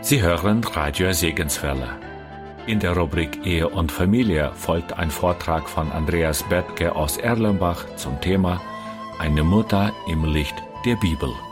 Sie hören Radio Segenswelle. In der Rubrik Ehe und Familie folgt ein Vortrag von Andreas Bethke aus Erlenbach zum Thema Eine Mutter im Licht der Bibel.